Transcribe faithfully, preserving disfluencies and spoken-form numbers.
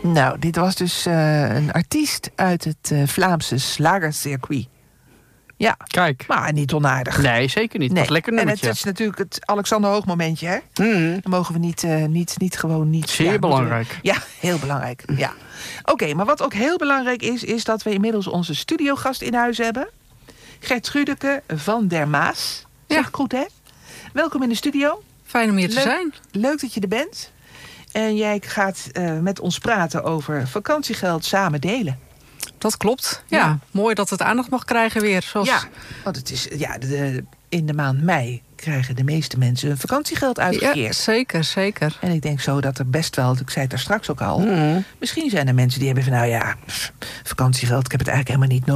Nou, dit was dus uh, een artiest uit het uh, Vlaamse slagercircuit. Ja, kijk. Maar niet onaardig. Nee, zeker niet. Nee. Wat lekker nummertje. En het is natuurlijk het Alexander Hoog momentje, hè? Mm. Dan mogen we niet, uh, niet, niet gewoon niet... Zeer ja, belangrijk. We, ja, heel belangrijk. Ja. Oké, okay, maar wat ook heel belangrijk is... is dat we inmiddels onze studiogast in huis hebben. Gertrudeke van der Maas. Zeg ja. Goed, hè? Welkom in de studio. Fijn om hier te leuk, zijn. Leuk dat je er bent. En jij gaat uh, met ons praten over vakantiegeld samen delen. Dat klopt. Ja, ja, mooi dat het aandacht mag krijgen weer. Zoals... Ja, want het is, ja, de, de, in de maand mei krijgen de meeste mensen hun vakantiegeld uitgekeerd. Ja, zeker, zeker. En ik denk zo dat er best wel, ik zei het daar straks ook al... Mm. misschien zijn er mensen die hebben van, nou ja, vakantiegeld, ik heb het eigenlijk helemaal niet nodig.